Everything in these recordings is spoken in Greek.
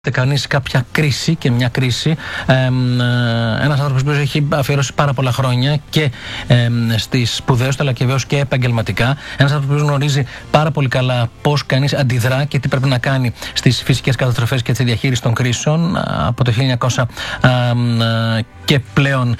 κανείς κάποια κρίση και μια κρίση, ένας άνθρωπος που έχει αφιερώσει πάρα πολλά χρόνια και στις σπουδές του αλλά και βέβαιως και επαγγελματικά, ένας άνθρωπος που γνωρίζει πάρα πολύ καλά πώς κανείς αντιδρά και τι πρέπει να κάνει στις φυσικές καταστροφές και τη διαχείριση των κρίσεων από το 1900 και πλέον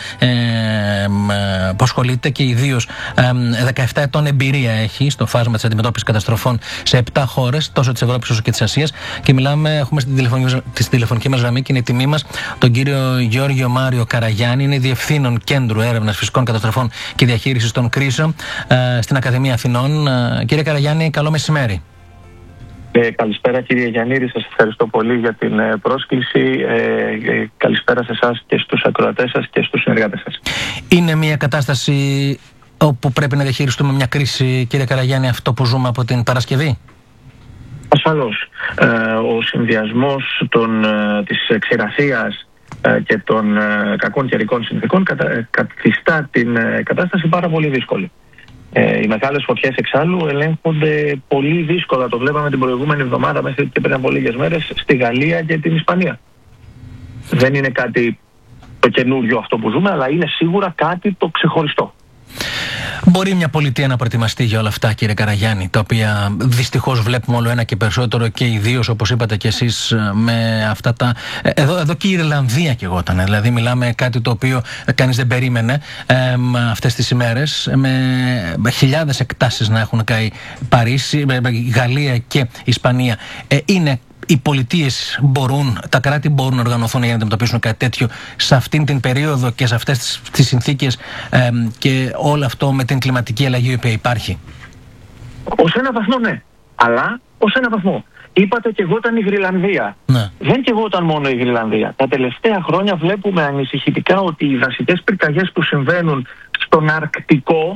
που ασχολείται και ιδίως 17 ετών εμπειρία έχει στο φάσμα της αντιμετώπισης καταστροφών σε 7 χώρες, τόσο της Ευρώπης όσο και της Ασίας, και έχουμε στη τηλεφωνική μας γραμμή και είναι η τιμή μας τον κύριο Γιώργιο Μάριο Καραγιάννη, είναι διευθύνων Κέντρου Έρευνας Φυσικών Καταστροφών και Διαχείρισης των Κρίσεων στην Ακαδημία Αθηνών. Κύριε Καραγιάννη, καλό μεσημέρι. Καλησπέρα κύριε Γιαννίδη, σας ευχαριστώ πολύ για την πρόσκληση. Καλησπέρα σε εσάς και στους ακροατές σας και στους συνεργάτες σας. Είναι μια κατάσταση όπου πρέπει να διαχειριστούμε μια κρίση, κύριε Καραγιάννη, αυτό που ζούμε από την Παρασκευή? Ασφαλώς. Ο συνδυασμός της ξηρασίας και των κακών καιρικών συνθήκων καθιστά την κατάσταση πάρα πολύ δύσκολη. Οι μεγάλες φωτιές εξάλλου ελέγχονται πολύ δύσκολα. Το βλέπαμε την προηγούμενη εβδομάδα μέχρι και πριν από λίγες μέρες στη Γαλλία και την Ισπανία. Δεν είναι κάτι το καινούριο αυτό που ζούμε, αλλά είναι σίγουρα κάτι το ξεχωριστό. Μπορεί μια πολιτεία να προετοιμαστεί για όλα αυτά, κύριε Καραγιάννη, τα οποία δυστυχώς βλέπουμε όλο ένα και περισσότερο, και ιδίως όπως είπατε και εσείς με αυτά τα... Εδώ και η Ιρλανδία και εγώ ήταν. Δηλαδή μιλάμε κάτι το οποίο κανείς δεν περίμενε αυτές τις ημέρες, με χιλιάδες εκτάσεις να έχουν καεί Παρίσι, Γαλλία και Ισπανία. Είναι... Οι πολιτείες τα κράτη μπορούν να οργανωθούν για να αντιμετωπίσουν κάτι τέτοιο σε αυτήν την περίοδο και σε αυτές τις συνθήκες και όλο αυτό με την κλιματική αλλαγή η οποία υπάρχει? Ως ένα βαθμό ναι, αλλά ως ένα βαθμό. Είπατε και εγώ ήταν η Γρυλανδία. Ναι. Δεν και εγώ ήταν μόνο η Γρυλανδία. Τα τελευταία χρόνια βλέπουμε ανησυχητικά ότι οι δασικές πυρκαγιές που συμβαίνουν στον Αρκτικό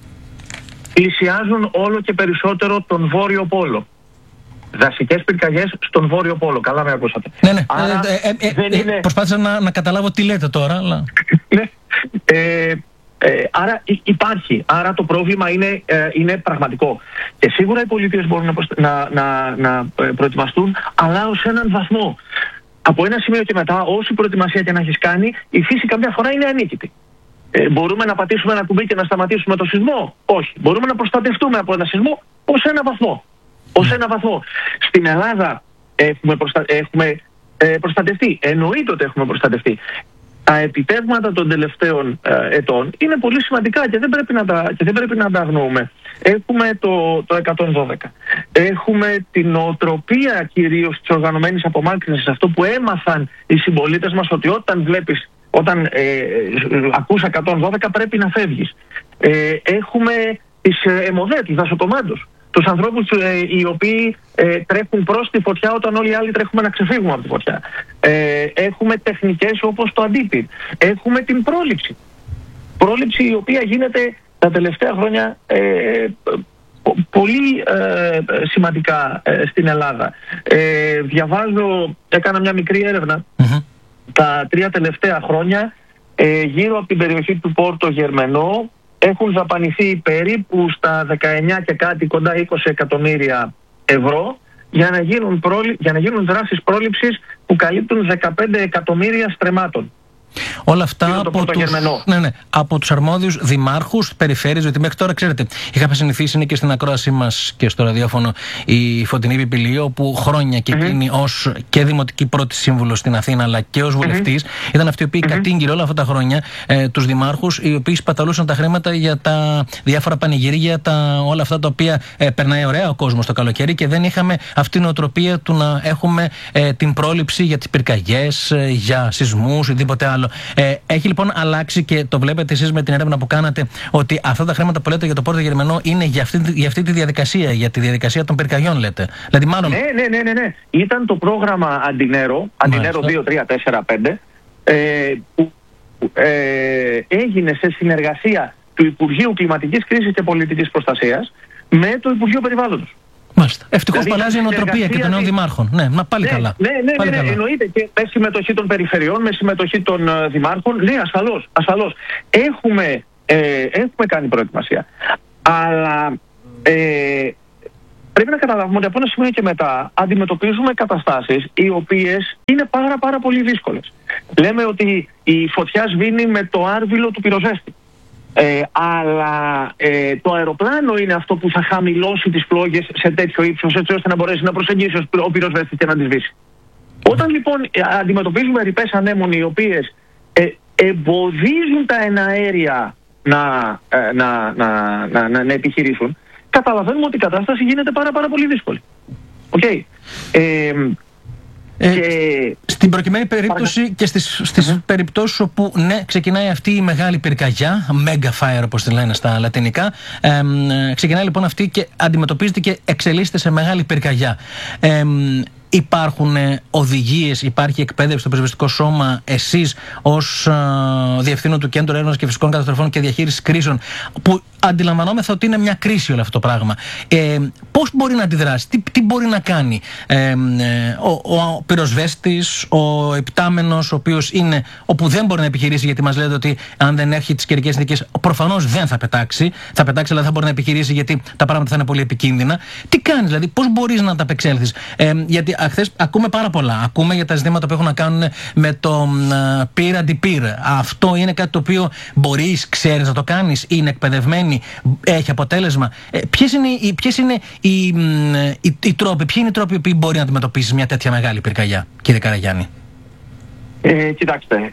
πλησιάζουν όλο και περισσότερο τον Βόρειο Πόλο. Δασικές πυρκαγιές στον Βόρειο Πόλο. Καλά με ακούσατε. Ναι. Άρα, είναι... Προσπάθησα να καταλάβω τι λέτε τώρα. Αλλά... ναι. Άρα υπάρχει. Άρα το πρόβλημα είναι πραγματικό. Και σίγουρα οι πολιτείες μπορούν να προετοιμαστούν, αλλά ως έναν βαθμό. Από ένα σημείο και μετά, όση προετοιμασία και να έχεις κάνει, η φύση καμιά φορά είναι ανίκητη. Μπορούμε να πατήσουμε ένα κουμπί και να σταματήσουμε το σεισμό? Όχι. Μπορούμε να προστατευτούμε από ένα σεισμό ως ένα βαθμό. Ως ένα βαθμό. Στην Ελλάδα έχουμε προστατευτεί. Εννοείται ότι έχουμε προστατευτεί. Τα επιτεύγματα των τελευταίων ετών είναι πολύ σημαντικά και δεν πρέπει να τα αγνοούμε. Έχουμε το 112. Έχουμε την νοοτροπία κυρίως της οργανωμένης απομάκρυνσης. Αυτό που έμαθαν οι συμπολίτες μας, ότι όταν ακούς 112 πρέπει να φεύγεις. Έχουμε τις ΕΜΟΔΕ, τους δασοκομάντους. Τους ανθρώπους οι οποίοι τρέχουν προς τη φωτιά όταν όλοι οι άλλοι τρέχουμε να ξεφύγουμε από τη φωτιά. Έχουμε τεχνικές όπως το αντίπιν. Έχουμε την πρόληψη. Πρόληψη η οποία γίνεται τα τελευταία χρόνια πολύ σημαντικά στην Ελλάδα. Έκανα μια μικρή έρευνα τα 3 τελευταία χρόνια γύρω από την περιοχή του Πόρτο Γερμενό. Έχουν δαπανηθεί περίπου στα 19 και κάτι, κοντά 20 εκατομμύρια ευρώ για να γίνουν δράσεις πρόληψης που καλύπτουν 15 εκατομμύρια στρεμμάτων. Όλα αυτά από τους αρμόδιους δημάρχους, περιφέρειες, γιατί μέχρι τώρα, ξέρετε, είχαμε συνηθίσει, είναι και στην ακρόασή μας και στο ραδιόφωνο, η Φωτεινή Πιπηλή, όπου χρόνια και εκείνη ως και δημοτική πρώτη σύμβουλος στην Αθήνα, αλλά και ως βουλευτής, ήταν αυτοί οι οποίοι κατήγγειλε όλα αυτά τα χρόνια τους δημάρχους, οι οποίοι σπαταλούσαν τα χρήματα για τα διάφορα πανηγυρία, όλα αυτά τα οποία περνάει ωραία ο κόσμος το καλοκαίρι, και δεν είχαμε αυτή την οτροπία του να έχουμε την πρόληψη για τις πυρκαγιές, για σεισμούς, οτιδήποτε άλλο. Έχει λοιπόν αλλάξει, και το βλέπετε εσείς με την έρευνα που κάνατε, ότι αυτά τα χρήματα που λέτε για το Πόρτο Γερμενό είναι για αυτή τη διαδικασία, για τη διαδικασία των πυρκαγιών, λέτε? Δηλαδή, μάλλον... Ναι. Ήταν το πρόγραμμα Αντινέρο 2, 3, 4, 5, που έγινε σε συνεργασία του Υπουργείου Κλιματικής Κρίσης και Πολιτικής Προστασίας με το Υπουργείο Περιβάλλοντος. Μάλιστα. Ευτυχώς παλάζει η νοοτροπία και των νέων δημάρχων. Ναι, πάλι καλά. Ναι, εννοείται, και με συμμετοχή των περιφερειών, με συμμετοχή των δημάρχων. Ναι, ασφαλώς. Έχουμε κάνει προετοιμασία. Αλλά πρέπει να καταλάβουμε ότι από ένα σημείο και μετά αντιμετωπίζουμε καταστάσεις οι οποίες είναι πάρα πολύ δύσκολες. Λέμε ότι η φωτιά σβήνει με το άρβιλο του πυροσβέστη. Αλλά το αεροπλάνο είναι αυτό που θα χαμηλώσει τις φλόγες σε τέτοιο ύψος, έτσι ώστε να μπορέσει να προσεγγίσει ο πυροσβέστης και να τις σβήσει. Όταν λοιπόν αντιμετωπίζουμε ρηπές ανέμων οι οποίες εμποδίζουν τα εναέρια να επιχειρήσουν, καταλαβαίνουμε ότι η κατάσταση γίνεται πάρα πολύ δύσκολη. Okay. Στην προκειμένη περίπτωση και στις περιπτώσεις όπου ξεκινάει αυτή η μεγάλη πυρκαγιά, mega fire όπως τη λένε στα λατινικά, ξεκινάει λοιπόν αυτή και αντιμετωπίζεται και εξελίσσεται σε μεγάλη πυρκαγιά. Υπάρχουν οδηγίες, υπάρχει εκπαίδευση στο πυροσβεστικό σώμα, εσείς ως διευθύνων του Κέντρου Έρευνας και Φυσικών Καταστροφών και Διαχείρισης Κρίσεων, που αντιλαμβανόμεθα ότι είναι μια κρίση όλο αυτό το πράγμα. Πώς μπορεί να αντιδράσει, τι μπορεί να κάνει ο πυροσβέστης, ο υπτάμενος, ο οποίος είναι όπου δεν μπορεί να επιχειρήσει, γιατί μας λέτε ότι αν δεν έχει τις καιρικές συνθήκες προφανώς δεν θα πετάξει. Θα πετάξει, αλλά δεν θα μπορεί να επιχειρήσει γιατί τα πράγματα θα είναι πολύ επικίνδυνα. Τι κάνεις, δηλαδή, πώς μπορείς να ανταπεξέλθεις? Γιατί χθες ακούμε πάρα πολλά. Ακούμε για τα ζητήματα που έχουν να κάνουν με το peer anti-peer. Αυτό είναι κάτι το οποίο μπορείς, ξέρεις να το κάνεις, είναι εκπαιδευμένη, έχει αποτέλεσμα. Ποιοι είναι οι τρόποι που μπορεί να αντιμετωπίσεις μια τέτοια μεγάλη πυρκαγιά, κύριε Καραγιάννη? Κοιτάξτε,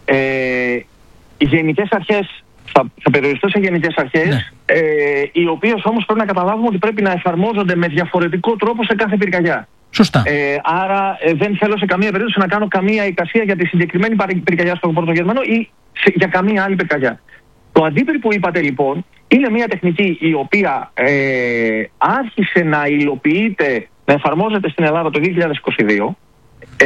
οι γενικές αρχές, θα περιοριστώ σε γενικές αρχές, οι οποίες όμως πρέπει να καταλάβουμε ότι πρέπει να εφαρμόζονται με διαφορετικό τρόπο σε κάθε πυρκαγιά. Σωστά. Άρα δεν θέλω σε καμία περίπτωση να κάνω καμία εικασία για τη συγκεκριμένη πυρκαγιά στο Πρωτογερμανό ή για καμία άλλη πυρκαγιά. Το αντίπυρ που είπατε λοιπόν είναι μια τεχνική η οποία άρχισε να υλοποιείται, να εφαρμόζεται στην Ελλάδα το 2022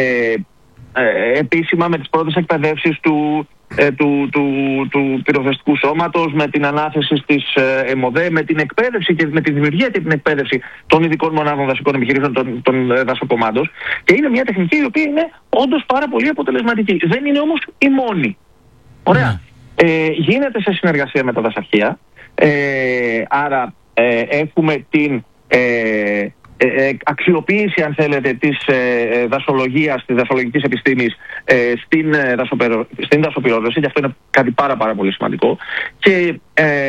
επίσημα με τις πρώτες εκπαιδεύσεις του πυροσβεστικού σώματος, με την ανάθεση της ΕΜΟΔΕ, με την εκπαίδευση και με τη δημιουργία και την εκπαίδευση των ειδικών μονάδων δασικών επιχειρήσεων των δασοκομάντων. Και είναι μια τεχνική η οποία είναι όντως πάρα πολύ αποτελεσματική. Δεν είναι όμως η μόνη. Ωραία. Γίνεται σε συνεργασία με τα δασαρχεία. Άρα έχουμε την αξιοποίηση, αν θέλετε, της δασολογίας, της δασολογικής επιστήμης στην δασοπυρόσβεση, και αυτό είναι κάτι πάρα πολύ σημαντικό. Και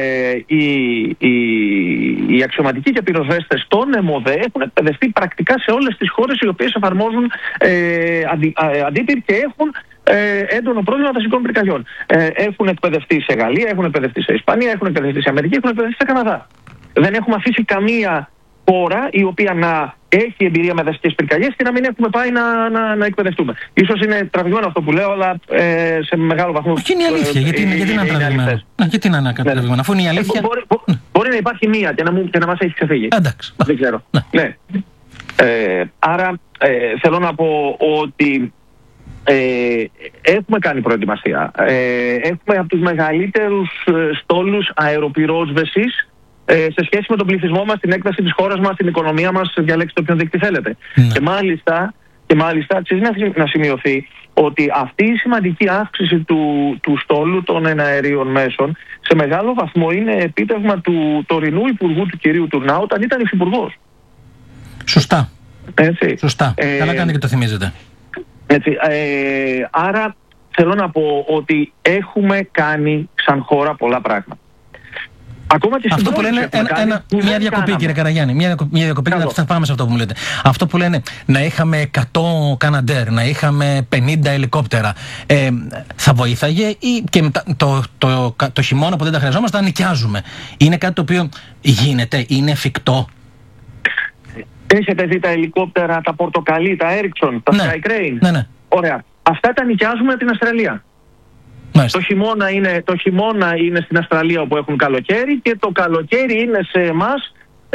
οι αξιωματικοί και πυροσβέστες των ΕΜΟΔΕ έχουν εκπαιδευτεί πρακτικά σε όλες τις χώρες οι οποίες εφαρμόζουν αντίπυρ και έχουν έντονο πρόβλημα δασικών πυρκαγιών. Έχουν εκπαιδευτεί σε Γαλλία, έχουν εκπαιδευτεί σε Ισπανία, έχουν εκπαιδευτεί σε Αμερική, έχουν εκπαιδευτεί σε Καναδά. Δεν έχουμε αφήσει καμία χώρα η οποία να έχει εμπειρία με δασικές πυρκαγιές και να μην έχουμε πάει να εκπαιδευτούμε. Ίσως είναι τραβηγμένο αυτό που λέω, αλλά σε μεγάλο βαθμό. Όχι, είναι αλήθεια. Γιατί είναι τραβηγμένο? Γιατί να είναι τραβηγμένο, αφού είναι η αλήθεια. Μπορεί να υπάρχει μία και να μας έχει ξεφύγει. Εντάξει. Δεν ξέρω. Ναι. Άρα θέλω να πω ότι έχουμε κάνει προετοιμασία. Έχουμε από τους μεγαλύτερους στόλους αεροπυρόσβεσης σε σχέση με τον πληθυσμό μας, την έκταση της χώρας μας, την οικονομία μας, διαλέξτε όποιον δείκτη θέλετε. Και μάλιστα αξίζει να σημειωθεί ότι αυτή η σημαντική αύξηση του στόλου των εναερίων μέσων σε μεγάλο βαθμό είναι επίτευγμα του τωρινού υπουργού, του κυρίου Τουρνάου, όταν ήταν υφυπουργός. Σωστά. Έτσι. Σωστά. Καλά κάνετε και το θυμίζετε. Έτσι. Άρα θέλω να πω ότι έχουμε κάνει σαν χώρα πολλά πράγματα. Ακόμα και αυτό που λένε μια διακοπή, κύριε Καραγιάννη, μια διακοπή, και θα πάμε σε αυτό που μου λέτε. Αυτό που λένε να είχαμε 100 Καναντέρ, να είχαμε 50 ελικόπτερα, θα βοήθαγε, ή και το χειμώνα που δεν τα χρειαζόμαστε να νοικιάζουμε? Είναι κάτι το οποίο γίνεται, είναι εφικτό? Έχετε δει τα ελικόπτερα, τα πορτοκαλί, τα Ericsson, τα Skycrane? Ναι. Ωραία. Αυτά τα νοικιάζουμε από την Αυστραλία. Το χειμώνα είναι στην Αυστραλία όπου έχουν καλοκαίρι, και το καλοκαίρι είναι σε εμάς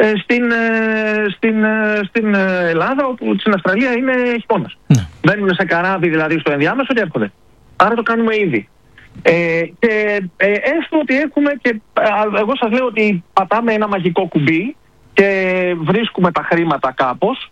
στην Ελλάδα, όπου στην Αυστραλία είναι χειμώνας. Μπαίνουν σε καράβι δηλαδή στο ενδιάμεσο και έρχονται. Άρα το κάνουμε ήδη. Και έστω ότι έχουμε, και εγώ σας λέω ότι πατάμε ένα μαγικό κουμπί και βρίσκουμε τα χρήματα κάπως,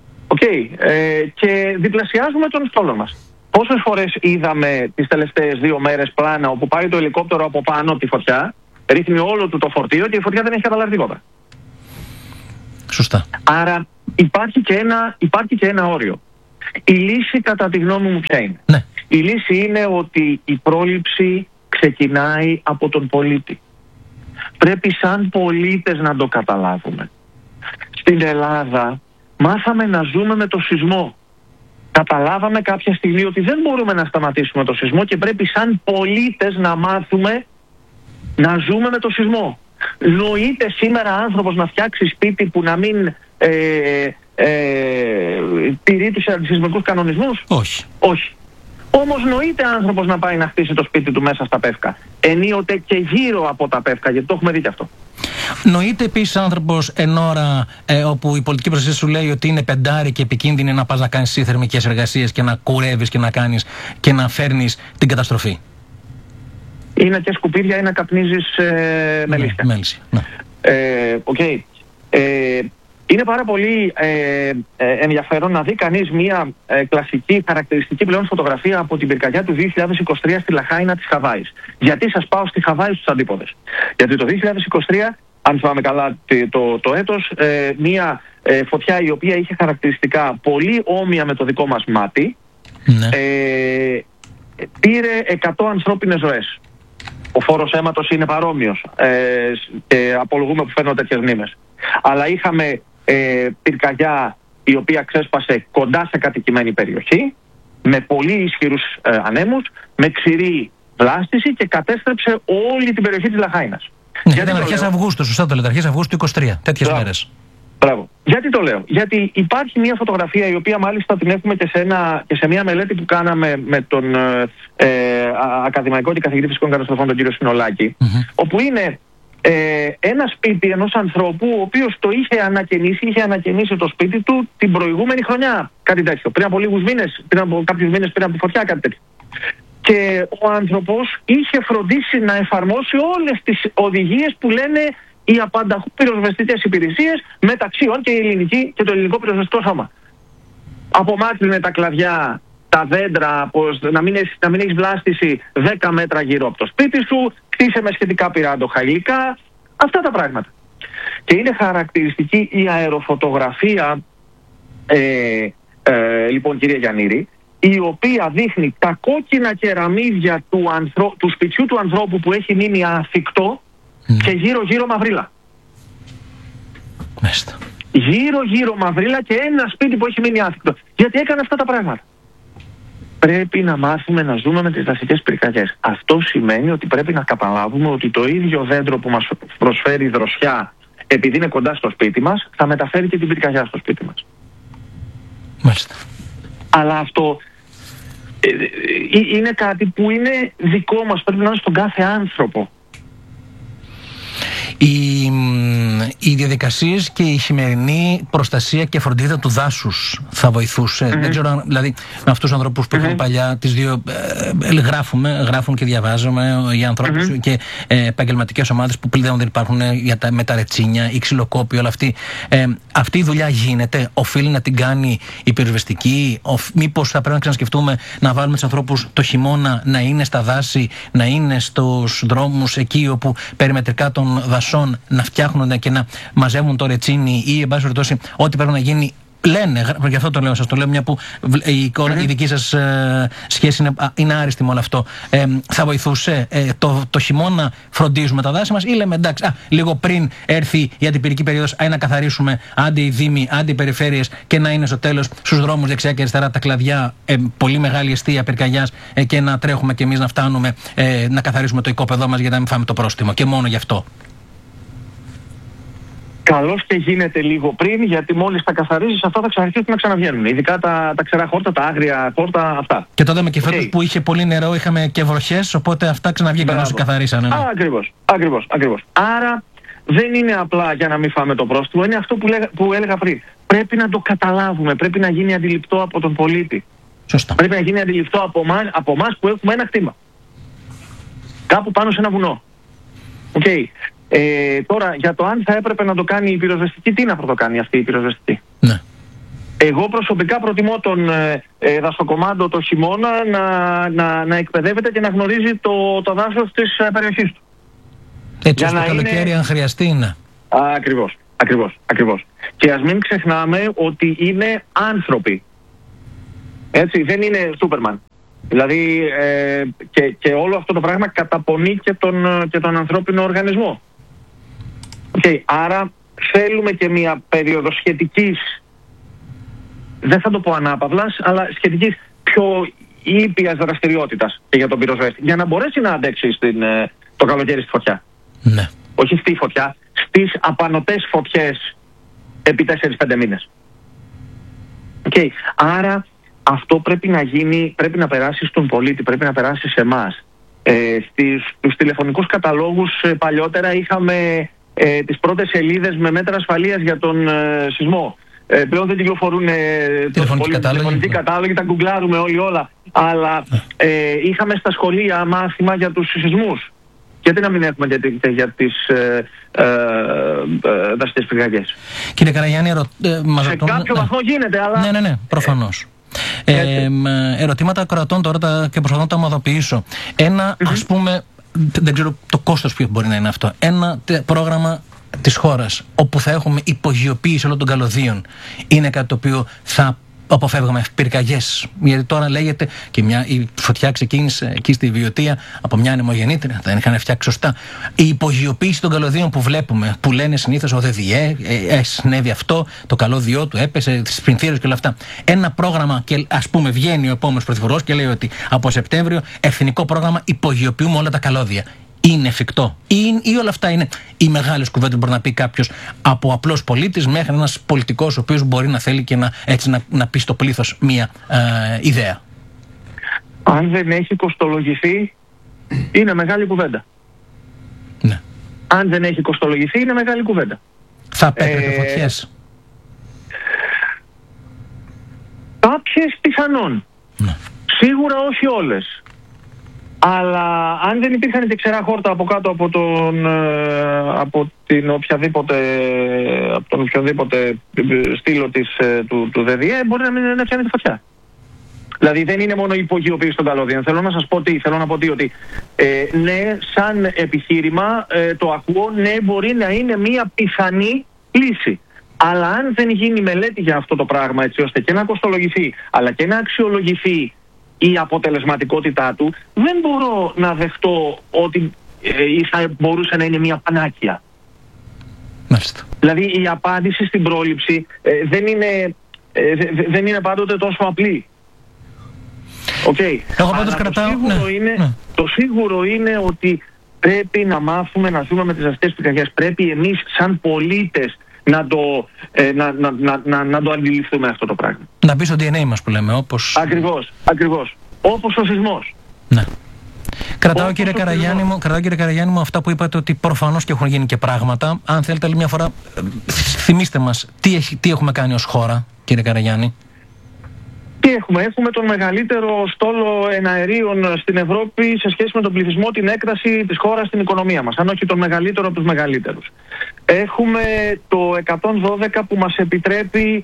και διπλασιάζουμε τον στόλο μας. Πόσες φορές είδαμε τις τελευταίες 2 μέρες πλάνα όπου πάει το ελικόπτερο από πάνω τη φωτιά, ρίχνει όλο του το φορτίο και η φωτιά δεν έχει καταλάβει τίποτα? Σωστά. Άρα υπάρχει και ένα όριο. Η λύση, κατά τη γνώμη μου, ποια είναι? Ναι. Η λύση είναι ότι η πρόληψη ξεκινάει από τον πολίτη. Πρέπει σαν πολίτες να το καταλάβουμε. Στην Ελλάδα μάθαμε να ζούμε με το σεισμό. Καταλάβαμε κάποια στιγμή ότι δεν μπορούμε να σταματήσουμε το σεισμό και πρέπει σαν πολίτες να μάθουμε να ζούμε με το σεισμό. Νοείται σήμερα άνθρωπος να φτιάξει σπίτι που να μην τηρεί τους αντισεισμικούς κανονισμούς? Όχι. Όχι. Όμως νοείται άνθρωπος να πάει να χτίσει το σπίτι του μέσα στα Πεύκα. Ενίοτε και γύρω από τα Πεύκα, γιατί το έχουμε δει και αυτό. Νοείται επίσης άνθρωπος εν ώρα όπου η πολιτική προστασία σου λέει ότι είναι πεντάρι και επικίνδυνη να πας να κάνεις εσύ θερμικές εργασίες και να κουρεύεις και να κάνεις και να φέρνεις την καταστροφή? Ή να και σκουπίδια ή να καπνίζεις μελίσια. Μέλισσα. Ναι. Okay. Είναι πάρα πολύ ενδιαφέρον να δει κανείς μια κλασική χαρακτηριστική πλέον φωτογραφία από την πυρκαγιά του 2023 στη Λαχάινα της Χαβάης. Γιατί σας πάω στη Χαβάη στους αντίποδες? Γιατί το 2023, αν θυμάμαι καλά το έτος, μια φωτιά η οποία είχε χαρακτηριστικά πολύ όμοια με το δικό μας μάτι, Ναι. πήρε 100 ανθρώπινες ζωές. Ο φόρος αίματος είναι παρόμοιος και απολογούμε που φέρνω τέτοιες μνήμες. Αλλά είχαμε πυρκαγιά η οποία ξέσπασε κοντά σε κατοικημένη περιοχή, με πολύ ισχυρούς ανέμους, με ξηρή βλάστηση και κατέστρεψε όλη την περιοχή της Λαχάινας. Ναι, ήταν αρχές Αυγούστου, σωστά το λέτε, αρχές Αυγούστου 23, τέτοιες μέρες. Μπράβο. Γιατί το λέω? Γιατί υπάρχει μια φωτογραφία η οποία μάλιστα την έχουμε και σε μια μελέτη που κάναμε με τον ακαδημαϊκό και καθηγητή φυσικών καταστροφών τον κύριο Συνολάκη, όπου είναι ένα σπίτι ενός ανθρώπου ο οποίος το είχε ανακαινήσει το σπίτι του την προηγούμενη χρονιά, κάτι τέτοιο, πριν από λίγους μήνες, κάποιους μήνες πριν από τη φωτιά, κάτι τέτοιο. Και ο άνθρωπος είχε φροντίσει να εφαρμόσει όλες τις οδηγίες που λένε οι απανταχού πυροσβεστικές υπηρεσίες, μεταξύ και η ελληνική και το ελληνικό πυροσβεστικό σώμα. Απομάκρυνε τα κλαδιά, τα δέντρα, να μην έχεις βλάστηση 10 μέτρα γύρω από το σπίτι σου, χτίσε με σχετικά πυράντοχα υλικά, αυτά τα πράγματα. Και είναι χαρακτηριστική η αεροφωτογραφία, λοιπόν, κυρία Γιαννήρη, η οποία δείχνει τα κόκκινα κεραμίδια του σπιτιού του ανθρώπου που έχει μείνει αθικτό και γύρω-γύρω μαυρίλα. Μάλιστα. Γύρω-γύρω μαυρίλα και ένα σπίτι που έχει μείνει άθικτο. Γιατί έκανε αυτά τα πράγματα. Πρέπει να μάθουμε να ζούμε με τις δασικές πυρκαγιές. Αυτό σημαίνει ότι πρέπει να καταλάβουμε ότι το ίδιο δέντρο που μας προσφέρει δροσιά, επειδή είναι κοντά στο σπίτι μας, θα μεταφέρει και την πυρκαγιά στο σπίτι μας. Μάλιστα. Αλλά αυτό είναι κάτι που είναι δικό μας, πρέπει να είναι στον κάθε άνθρωπο. Οι διαδικασίες και η χειμερινή προστασία και φροντίδα του δάσους θα βοηθούσε. Δεν ξέρω, δηλαδή με αυτούς τους ανθρώπους που είχαμε παλιά, τις δύο γράφουν και διαβάζουμε οι ανθρώπους και επαγγελματικές ομάδες που πλέον δεν υπάρχουν με τα ρετσίνια, η ξυλοκόπη, όλα αυτή. Αυτή η δουλειά γίνεται, οφείλει να την κάνει η πυροσβεστική, μήπως θα πρέπει να ξανασκεφτούμε να βάλουμε τους ανθρώπους το χειμώνα να είναι στα δάση, να είναι στους δρόμους εκεί όπου περιμετρικά των δασών να φτιάχνονται και να μαζεύουν το ρετσίνι ή εν πάση περιπτώσει ό,τι πρέπει να γίνει. Λένε, γι' αυτό το λέω, σας το λέω, μια που η δική σας σχέση είναι άριστη με όλο αυτό. Θα βοηθούσε το χειμώνα φροντίζουμε τα δάση μας ή λέμε εντάξει, λίγο πριν έρθει η αντιπυρική περίοδος, να καθαρίσουμε άντι οι δήμοι, άντι οι περιφέρειες και να είναι στο τέλος στους δρόμους δεξιά και αριστερά τα κλαδιά, πολύ μεγάλη εστία πυρκαγιάς και να τρέχουμε κι εμείς να φτάνουμε να καθαρίσουμε το οικόπεδό μας για να μην φάμε το πρόστιμο και μόνο γι' αυτό. Καλώς και γίνεται λίγο πριν, γιατί μόλις τα καθαρίζεις αυτά θα ξαναρχίσουν να ξαναβγαίνουν. Ειδικά τα ξερά χόρτα, τα άγρια χόρτα, αυτά. Και το είδαμε και φέτος που είχε πολύ νερό, είχαμε και βροχές, οπότε αυτά ξαναβγήκαν όσοι καθαρίσανε. Ακριβώς. Άρα δεν είναι απλά για να μην φάμε το πρόστιμο, είναι αυτό που έλεγα πριν. Πρέπει να το καταλάβουμε, πρέπει να γίνει αντιληπτό από τον πολίτη. Σωστά. Πρέπει να γίνει αντιληπτό από εμάς που έχουμε ένα κτήμα. Κάπου πάνω σε ένα βουνό. Τώρα, για το αν θα έπρεπε να το κάνει η πυροσβεστική, τι να πρωτοκάνει αυτή η πυροσβεστική? Ναι. Εγώ προσωπικά προτιμώ τον δασοκομάντο το χειμώνα να εκπαιδεύεται και να γνωρίζει το δάσος της περιοχής του. Έτσι ώστε το καλοκαίρι αν χρειαστεί, ναι. Ακριβώς. Ακριβώς. Και ας μην ξεχνάμε ότι είναι άνθρωποι. Έτσι, δεν είναι Σούπερμαν. Δηλαδή και όλο αυτό το πράγμα καταπονεί και τον ανθρώπινο οργανισμό. Άρα θέλουμε και μια περίοδο σχετικής, δεν θα το πω ανάπαυλας, αλλά σχετικής πιο ήπιας δραστηριότητας και για τον πυροσβέστη, για να μπορέσει να αντέξει το καλοκαίρι στη φωτιά. Ναι. Όχι στη φωτιά, στις απανωτές φωτιές επί 4-5 μήνες. Άρα αυτό πρέπει να γίνει, πρέπει να περάσει στον πολίτη, πρέπει να περάσει σε εμάς. Στους τηλεφωνικούς καταλόγους παλιότερα είχαμε τις πρώτες σελίδες με μέτρα ασφαλείας για τον σεισμό. Πλέον δεν κυκλοφορούν τηλεφωνικοί κατάλογοι, τα γκουγκλάρουμε όλοι όλα. Αλλά είχαμε στα σχολεία μάθημα για τους σεισμούς. Γιατί να μην έχουμε για τις δασικές πυρκαγιές. Κύριε Καραγιάννη, σε κάποιο βαθμό γίνεται, αλλά... Ναι, προφανώς. Ερωτήματα κρατών τώρα και προσπαθώ να τα ομαδοποιήσω. Ας πούμε, δεν ξέρω το κόστος ποιο μπορεί να είναι αυτό. Ένα πρόγραμμα της χώρας όπου θα έχουμε υπογειοποίηση όλων των καλωδίων είναι κάτι το οποίο θα αποφεύγαμε πυρκαγιές. Γιατί τώρα λέγεται και η φωτιά ξεκίνησε εκεί στη Βιωτία από μια ανεμογεννήτρια, δεν είχαν φτιάξει σωστά. Η υπογειοποίηση των καλωδίων που βλέπουμε, που λένε συνήθως ο ΔΔΕ, συνέβη αυτό, το καλώδιό του έπεσε, τις πλημφύρες και όλα αυτά. Ένα πρόγραμμα, και ας πούμε βγαίνει ο επόμενος πρωθυπουργός και λέει ότι από Σεπτέμβριο εθνικό πρόγραμμα υπογειοποιούμε όλα τα καλώδια. Είναι εφικτό, ή όλα αυτά είναι οι μεγάλες κουβέντες που μπορεί να πει κάποιος, από απλός πολίτης μέχρι ένας πολιτικός ο οποίος μπορεί να θέλει και να πει στο πλήθος μία ιδέα? Αν δεν έχει κοστολογηθεί, είναι μεγάλη κουβέντα. Ναι. Αν δεν έχει κοστολογηθεί, είναι μεγάλη κουβέντα. Θα απέτρεπε φωτιές? Κάποιες πιθανόν. Ναι. Σίγουρα όχι όλες. Αλλά αν δεν υπήρχαν και ξερά χόρτα από κάτω από από τον οποιοδήποτε στήλο του ΔΔΕ, μπορεί να μην φτιάχνει τη φωτιά. Δηλαδή δεν είναι μόνο η υπογειοποίηση των καλώδιων. Θέλω να σας πω ότι ναι, σαν επιχείρημα το ακούω, ναι, μπορεί να είναι μια πιθανή λύση. Αλλά αν δεν γίνει μελέτη για αυτό το πράγμα, έτσι ώστε και να κοστολογηθεί, αλλά και να αξιολογηθεί η αποτελεσματικότητά του, δεν μπορώ να δεχτώ ότι θα μπορούσε να είναι μια πανάκια. Μάλιστα. Δηλαδή η απάντηση στην πρόληψη δεν είναι πάντοτε τόσο απλή. Εγώ πάντως κρατάω... Το σίγουρο είναι πρέπει να μάθουμε να ζούμε με τις δασικές πυρκαγιές. Πρέπει εμείς σαν πολίτες να το αντιληφθούμε αυτό το πράγμα. Να μπει στο DNA μας που λέμε, όπως... Ακριβώς. Όπως ο σεισμός. Ναι. Κρατάω κύριε Καραγιάννη μου αυτά που είπατε, ότι προφανώς και έχουν γίνει και πράγματα. Αν θέλετε άλλη μια φορά, θυμίστε μας τι έχουμε κάνει ως χώρα, κύριε Καραγιάννη. Τι έχουμε? Έχουμε τον μεγαλύτερο στόλο εναερίων στην Ευρώπη σε σχέση με τον πληθυσμό, την έκταση της χώρας στην οικονομία μας, αν όχι τον μεγαλύτερο από τους μεγαλύτερους. Έχουμε το 112 που μας επιτρέπει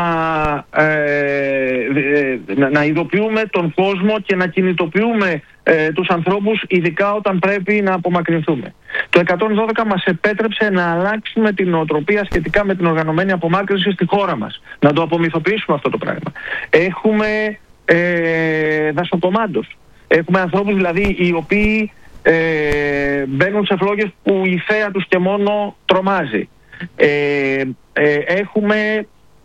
να ειδοποιούμε τον κόσμο και να κινητοποιούμε τους ανθρώπους, ειδικά όταν πρέπει να απομακρυνθούμε. Το 112 μας επέτρεψε να αλλάξουμε την νοοτροπία σχετικά με την οργανωμένη απομάκρυνση στη χώρα μας. Να το απομυθοποιήσουμε αυτό το πράγμα. Έχουμε δασοκομάντος. Έχουμε ανθρώπους δηλαδή οι οποίοι μπαίνουν σε φλόγες που η θέα τους και μόνο τρομάζει. Έχουμε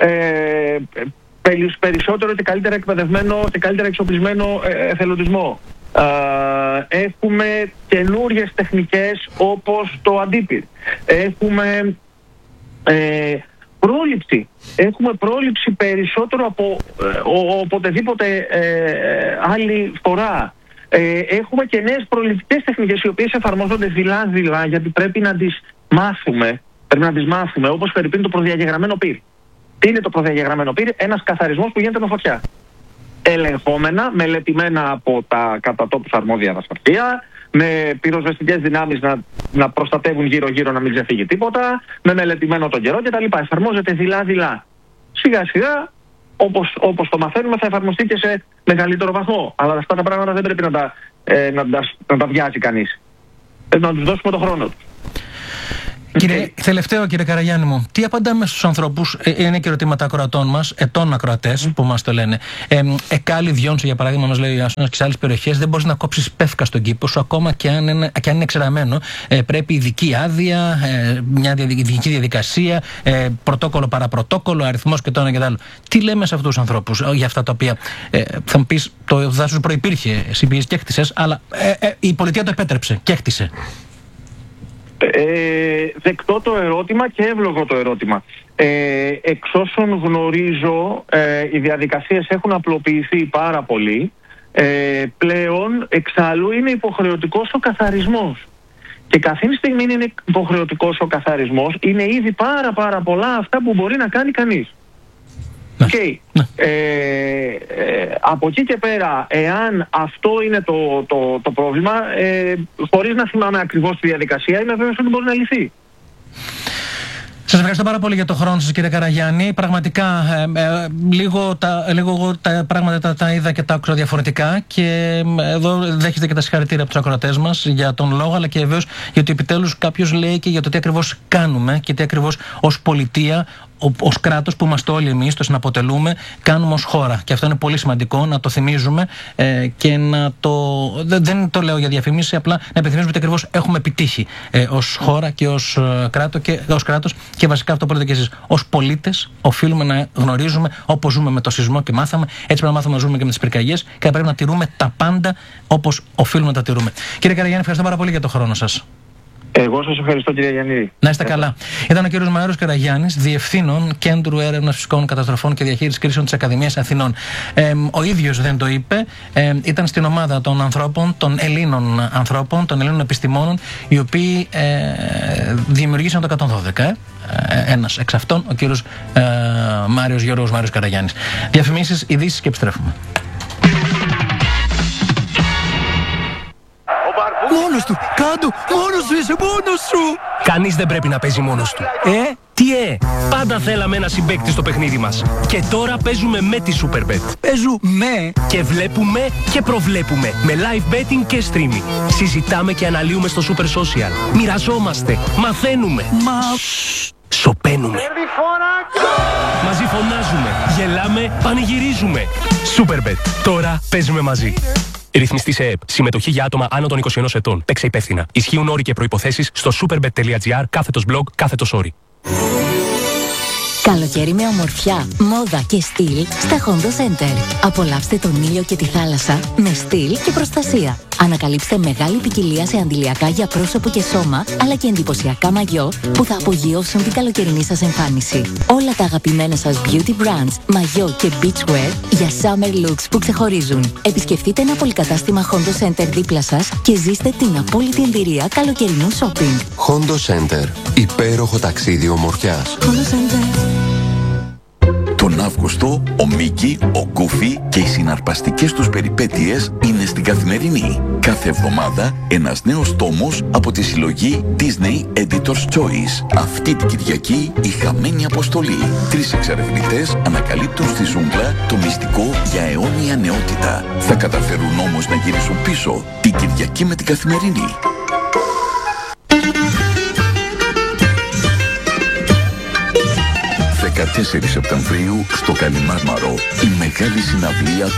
περισσότερο και καλύτερα εκπαιδευμένο και καλύτερα εξοπλισμένο εθελοντισμό. Έχουμε καινούριες τεχνικές όπως το αντίπυρ. Έχουμε πρόληψη. Έχουμε πρόληψη περισσότερο από οποτεδήποτε άλλη φορά. Έχουμε και νέες προληπτικές τεχνικές οι οποίες εφαρμόζονται δειλά-δειλά, γιατί πρέπει να τις μάθουμε. Όπως περίπου το προδιαγεγραμμένο πυρ. Τι είναι το προδιαγεγραμμένο πυρ? Ένας καθαρισμός που γίνεται με φωτιά. Ελεγχόμενα, μελετημένα από τα κατά τόπους αρμόδια δασπαρτία, με πυροσβεστικές δυνάμεις να προστατεύουν γύρω-γύρω να μην ξεφύγει τίποτα, με μελετημένο τον καιρό κτλ. Εφαρμόζεται δειλά-δειλά. Σιγά-σιγά, όπως το μαθαίνουμε, θα εφαρμοστεί και σε μεγαλύτερο βαθμό. Αλλά αυτά τα πράγματα δεν πρέπει να τα βιάζει κανείς. Πρέπει να τους δώσουμε τον χρόνο τους. Τελευταίο, κύριε Καραγιάννη μου, τι απαντάμε στους ανθρώπους, είναι και ερωτήματα ακροατών μας, ετών ακροατές που μας το λένε. Εκάλη Διόνσο, για παράδειγμα, μας λέει και σε άλλες περιοχές, δεν μπορείς να κόψεις πεύκα στον κήπο σου, ακόμα και αν είναι εξεραμένο. Πρέπει ειδική άδεια, μια ειδική διαδικασία, πρωτόκολλο παραπρωτόκολλο, αριθμός και το ένα και το άλλο. Τι λέμε σε αυτούς τους ανθρώπους για αυτά τα οποία θα μου πεις, το δάσος προϋπήρχε, συμπιείς και έκτισες, αλλά η πολιτεία το επέτρεψε και έκτισε. Δεκτό το ερώτημα και εύλογο το ερώτημα. Εξ όσων γνωρίζω, οι διαδικασίες έχουν απλοποιηθεί πάρα πολύ. Πλέον, εξάλλου, είναι υποχρεωτικός ο καθαρισμός. Και καθήν στιγμή είναι υποχρεωτικός ο καθαρισμός, είναι ήδη πάρα πολλά αυτά που μπορεί να κάνει κανείς. Okay. Από εκεί και πέρα, εάν αυτό είναι το πρόβλημα, χωρίς να θυμάμαι ακριβώς τη διαδικασία, είμαι βέβαιος ότι μπορεί να λυθεί. Σας ευχαριστώ πάρα πολύ για το χρόνο σας, κύριε Καραγιάννη. Πραγματικά λίγο τα πράγματα τα είδα και τα άκουσα διαφορετικά, και εδώ δέχεστε και τα συγχαρητήρια από τους ακροατές μας για τον λόγο, αλλά και βεβαίως γιατί επιτέλους κάποιος λέει και για το τι ακριβώς κάνουμε και τι ακριβώς ως πολιτεία, ως κράτος που είμαστε όλοι εμείς, το συναποτελούμε, κάνουμε ως χώρα. Και αυτό είναι πολύ σημαντικό να το θυμίζουμε και να δεν το λέω για διαφήμιση, απλά να επιθυμίζουμε ότι ακριβώς έχουμε επιτύχει ως χώρα και ως κράτος, και βασικά αυτό που λέτε και εσείς. Ως πολίτες οφείλουμε να γνωρίζουμε, όπως ζούμε με το σεισμό και μάθαμε, έτσι πρέπει να μάθουμε να ζούμε και με τις πυρκαγιές, και πρέπει να τηρούμε τα πάντα όπως οφείλουμε να τα τηρούμε. Κύριε Καραγιάννη, ευχαριστώ πάρα πολύ για το χρόνο σας. Εγώ σας ευχαριστώ, κύριε Γιαννίδη. Να είστε καλά. Ήταν ο κύριος Μαριος Καραγιάννης, Διευθύνων Κέντρου Έρευνας Φυσικών Καταστροφών και Διαχείρισης Κρίσεων της Ακαδημίας Αθηνών. Ο ίδιος δεν το είπε. Ήταν στην ομάδα των ανθρώπων, των Ελλήνων ανθρώπων, των Ελλήνων επιστημόνων, οι οποίοι δημιουργήσαν το 112. Ένας εξ αυτών, ο κύριος Γιώργος Μάριος Καραγιάννης. Διαφημίσεις, ειδήσεις και επιστρέφουμε. Μόνος του! Κάντο! Μόνος σου είσαι! Μόνος σου! Κανείς δεν πρέπει να παίζει μόνος του. Τι πάντα θέλαμε ένα συμπαίκτη στο παιχνίδι μας. Και τώρα παίζουμε με τη Superbet. Παίζουμε! Και βλέπουμε και προβλέπουμε. Με live betting και streaming. Συζητάμε και αναλύουμε στο Super Social. Μοιραζόμαστε. Μαθαίνουμε. Σωπαίνουμε. Μαζί φωνάζουμε. Γελάμε. Πανηγυρίζουμε. Superbet. Τώρα παίζουμε μαζί. Ρυθμιστή σε ΕΕΠ. Συμμετοχή για άτομα άνω των 21 ετών. Παίξε υπεύθυνα. Ισχύουν όροι και προϋποθέσεις στο superbet.gr/blog/όροι. Καλοκαίρι με ομορφιά, μόδα και στυλ στα Hondo Center. Απολαύστε τον ήλιο και τη θάλασσα με στυλ και προστασία. Ανακαλύψτε μεγάλη ποικιλία σε αντιλιακά για πρόσωπο και σώμα, αλλά και εντυπωσιακά μαγιό που θα απογειώσουν την καλοκαιρινή σας εμφάνιση. Όλα τα αγαπημένα σας beauty brands, μαγιό και beachwear για summer looks που ξεχωρίζουν. Επισκεφτείτε ένα πολυκατάστημα Hondo Center δίπλα σας και ζήστε την απόλυτη εμπειρία καλοκαιρινού shopping. Hondo Center. Υπέροχο ταξίδι ομορφιάς. Hondo Center. Τον Αύγουστο, ο Μίκη, ο Γκούφι και οι συναρπαστικές τους περιπέτειες είναι στην Καθημερινή. Κάθε εβδομάδα ένας νέος τόμος από τη συλλογή Disney Editor's Choice. Αυτή την Κυριακή η χαμένη αποστολή. 3 εξερευνητές ανακαλύπτουν στη ζούγκλα το μυστικό για αιώνια νεότητα. Θα καταφέρουν όμως να γυρίσουν πίσω την Κυριακή με την Καθημερινή. 14 Σεπτεμβρίου στο Καλιμάρμαρο, η μεγάλη συναυλία